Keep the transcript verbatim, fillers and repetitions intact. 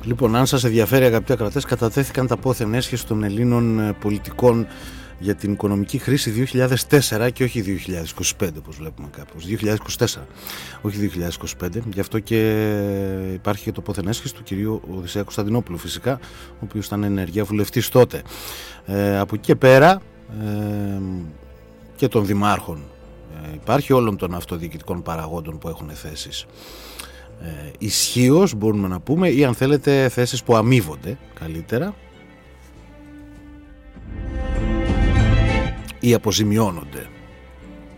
Λοιπόν, αν σας ενδιαφέρει, αγαπητοί ακροατές, κατατέθηκαν τα πόθεν έσχες των Ελλήνων πολιτικών για την οικονομική χρήση δύο χιλιάδες τέσσερα και όχι δύο χιλιάδες είκοσι πέντε, όπως βλέπουμε κάπως, δύο χιλιάδες είκοσι τέσσερα, όχι δύο χιλιάδες είκοσι πέντε. Γι' αυτό και υπάρχει και το πόθεν έσχες του κυρίου Οδυσσέα Κωνσταντινόπουλου, φυσικά, ο οποίος ήταν ενεργεία βουλευτής τότε. Ε, από εκεί και πέρα ε, και των δημάρχων ε, υπάρχει, όλων των αυτοδιοικητικών παραγόντων που έχουν θέσεις ε, ισχύως, μπορούμε να πούμε, ή αν θέλετε θέσεις που αμείβονται καλύτερα ή αποζημιώνονται.